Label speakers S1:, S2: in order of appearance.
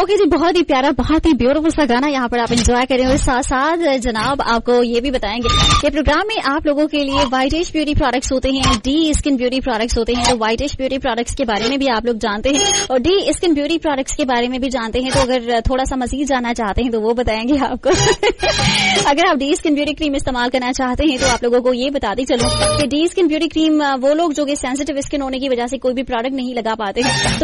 S1: Okay जी, बहुत ही प्यारा, बहुत ही ब्यूटीफुल सा गाना यहाँ पर आप एंजॉय करें। और साथ साथ जनाब आपको ये भी बताएंगे कि प्रोग्राम में आप लोगों के लिए वाइटेश ब्यूटी प्रोडक्ट्स होते हैं, डी स्किन ब्यूटी प्रोडक्ट्स होते हैं। तो वाइटेश ब्यूटी प्रोडक्ट्स के बारे में भी आप लोग जानते हैं और डी स्किन ब्यूटी प्रोडक्ट्स के बारे में भी जानते हैं। तो अगर थोड़ा सा मजीद जानना चाहते हैं तो वो बताएंगे आपको। अगर आप डी स्किन ब्यूटी क्रीम इस्तेमाल करना चाहते हैं तो आप लोगों को ये बताती चलो कि डी स्किन ब्यूटी क्रीम वो लोग जो कि सेंसिटिव स्किन होने की वजह से कोई भी प्रोडक्ट नहीं लगा पाते हैं